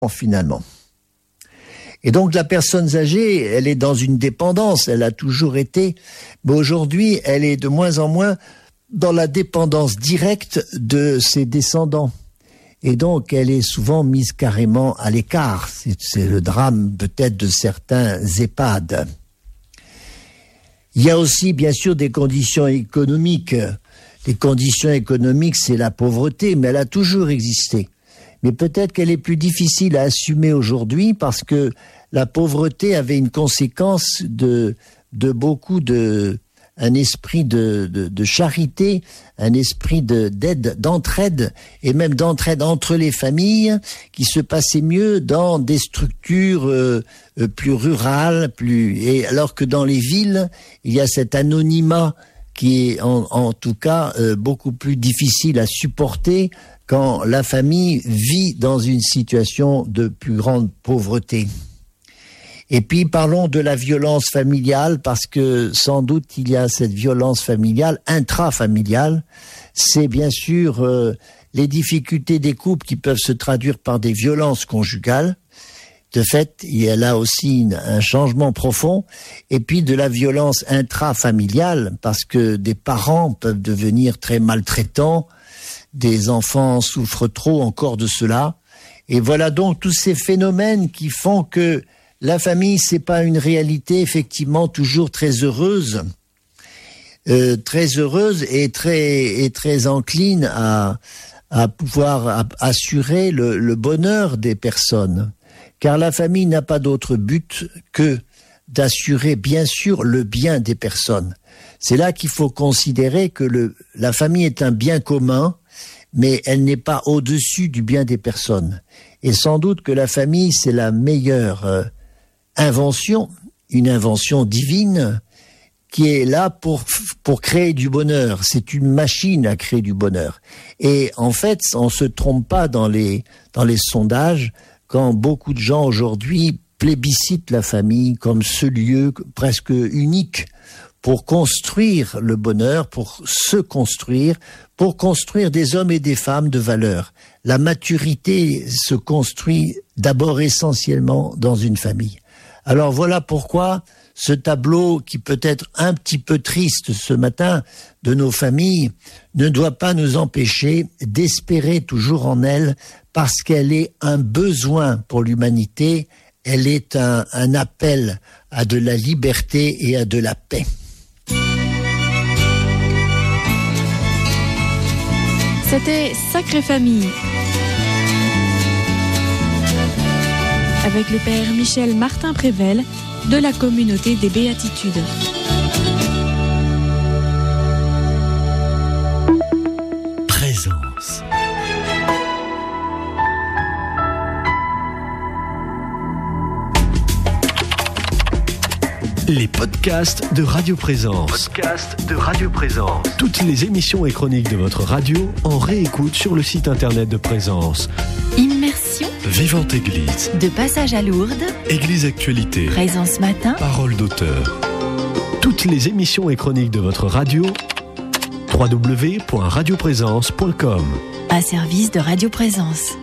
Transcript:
finalement. Et donc la personne âgée, elle est dans une dépendance, elle a toujours été, mais aujourd'hui, elle est de moins en moins dans la dépendance directe de ses descendants. Et donc, elle est souvent mise carrément à l'écart. C'est le drame peut-être de certains EHPAD. Il y a aussi, bien sûr, des conditions économiques. Les conditions économiques, c'est la pauvreté, mais elle a toujours existé. Mais peut-être qu'elle est plus difficile à assumer aujourd'hui parce que la pauvreté avait une conséquence de beaucoup un esprit de charité, un esprit d'aide, d'entraide, et même d'entraide entre les familles, qui se passait mieux dans des structures plus rurales, et alors que dans les villes, il y a cet anonymat qui est en tout cas beaucoup plus difficile à supporter quand la famille vit dans une situation de plus grande pauvreté. Et puis parlons de la violence familiale, parce que sans doute il y a cette violence familiale, intrafamiliale. C'est bien sûr les difficultés des couples qui peuvent se traduire par des violences conjugales. De fait, il y a là aussi un changement profond. Et puis de la violence intrafamiliale, parce que des parents peuvent devenir très maltraitants, des enfants souffrent trop encore de cela. Et voilà donc tous ces phénomènes qui font que la famille, c'est pas une réalité effectivement toujours très heureuse et très encline à pouvoir assurer le bonheur des personnes. Car la famille n'a pas d'autre but que d'assurer bien sûr le bien des personnes. C'est là qu'il faut considérer que la famille est un bien commun, mais elle n'est pas au-dessus du bien des personnes. Et sans doute que la famille, c'est la meilleure invention, une invention divine qui est là pour créer du bonheur. C'est une machine à créer du bonheur. Et en fait, on se trompe pas dans les sondages quand beaucoup de gens aujourd'hui plébiscitent la famille comme ce lieu presque unique pour construire le bonheur, pour se construire, pour construire des hommes et des femmes de valeur. La maturité se construit d'abord essentiellement dans une famille. Alors voilà pourquoi ce tableau qui peut être un petit peu triste ce matin de nos familles ne doit pas nous empêcher d'espérer toujours en elles, parce qu'elle est un besoin pour l'humanité, elle est un appel à de la liberté et à de la paix. C'était Sacrée Famille avec le père Michel Martin-Prével de la communauté des Béatitudes. Présence. Les podcasts de Radio Présence. Toutes les émissions et chroniques de votre radio en réécoute sur le site internet de Présence. Immersion. Vivante Église. De passage à Lourdes. Église Actualité. Présence Matin. Parole d'auteur. Toutes les émissions et chroniques de votre radio. www.radioprésence.com. Un service de Radio Présence.